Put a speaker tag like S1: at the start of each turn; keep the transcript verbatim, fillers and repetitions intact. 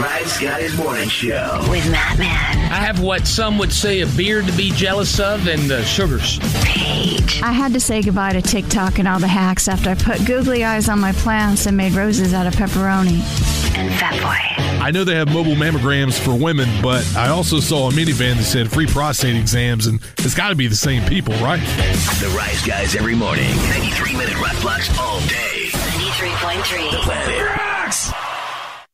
S1: Rise Guys Morning Show
S2: with Matt Man.
S3: I have what some would say a beard to be jealous of and uh, sugars.
S2: Paige.
S4: I had to say goodbye to TikTok and all the hacks after I put googly eyes on my plants and made roses out of pepperoni.
S2: And Fat Boy.
S5: I know they have mobile mammograms for women, but I also saw a minivan that said free prostate exams, and it's got to be the same people, right?
S1: The Rise Guys every morning. ninety-three minute rock blocks all day.
S2: ninety-three point three.
S1: The Planet Rocks.